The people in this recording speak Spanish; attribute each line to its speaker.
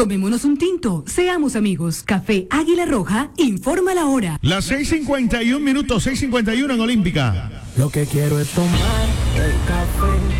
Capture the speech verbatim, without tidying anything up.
Speaker 1: Tomémonos un tinto, seamos amigos. Café Águila Roja, informa la hora.
Speaker 2: Las seis cincuenta y un minutos, seis cincuenta y uno en Olímpica.
Speaker 3: Lo que quiero es tomar el café